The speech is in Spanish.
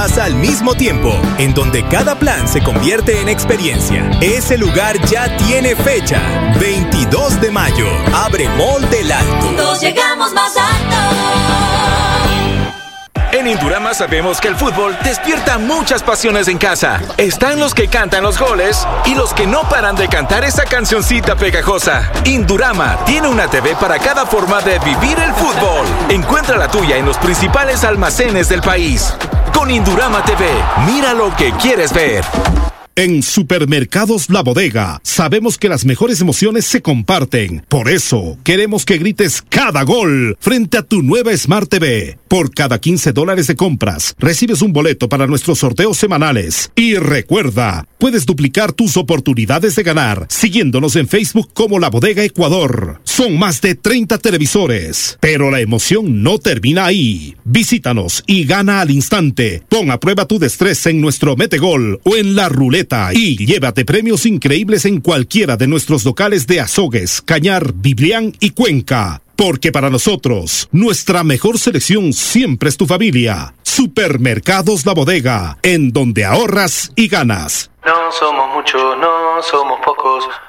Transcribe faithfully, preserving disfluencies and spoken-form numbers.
al mismo tiempo, en donde cada plan se convierte en experiencia. Ese lugar ya tiene fecha. veintidós de mayo. Abre Mall del Alto. Juntos llegamos más alto. En Indurama sabemos que el fútbol despierta muchas pasiones en casa. Están los que cantan los goles y los que no paran de cantar esa cancioncita pegajosa. Indurama tiene una T V para cada forma de vivir el fútbol. Encuentra la tuya en los principales almacenes del país. Con Indurama T V, mira lo que quieres ver. En Supermercados La Bodega, sabemos que las mejores emociones se comparten. Por eso, queremos que grites cada gol frente a tu nueva Smart T V. Por cada quince dólares de compras, recibes un boleto para nuestros sorteos semanales. Y recuerda, puedes duplicar tus oportunidades de ganar siguiéndonos en Facebook como La Bodega Ecuador. Son más de treinta televisores, pero la emoción no termina ahí. Visítanos y gana al instante. Pon a prueba tu destreza en nuestro Metegol o en la ruleta y llévate premios increíbles en cualquiera de nuestros locales de Azogues, Cañar, Biblián y Cuenca. Porque para nosotros, nuestra mejor selección siempre es tu familia. Supermercados La Bodega, en donde ahorras y ganas. No somos muchos, no somos pocos.